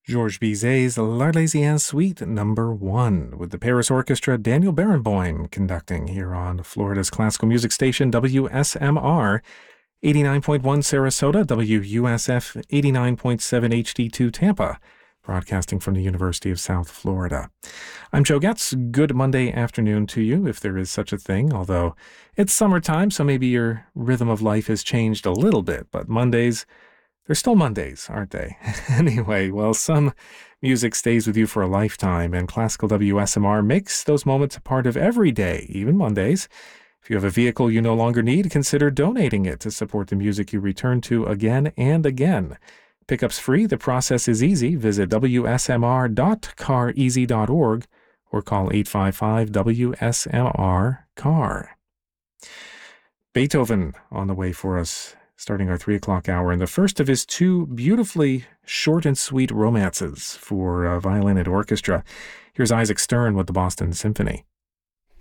Georges Bizet's L'Arlésienne Suite Number 1 with the Paris Orchestra, Daniel Barenboim conducting here on Florida's classical music station WSMR 89.1 Sarasota, WUSF 89.7 HD2 Tampa, broadcasting from the University of South Florida. I'm Joe Getz. Good Monday afternoon to you, if there is such a thing, although it's summertime, so maybe your rhythm of life has changed a little bit, but Mondays, they're still Mondays, aren't they? Anyway, well, some music stays with you for a lifetime, and Classical WSMR makes those moments a part of every day, even Mondays. If you have a vehicle you no longer need, consider donating it to support the music you return to again and again. Pickup's free. The process is easy. Visit wsmr.careasy.org or call 855-WSMR-CAR. Beethoven on the way for us, starting our 3 o'clock hour, and the first of his two beautifully short and sweet romances for violin and orchestra. Here's Isaac Stern with the Boston Symphony.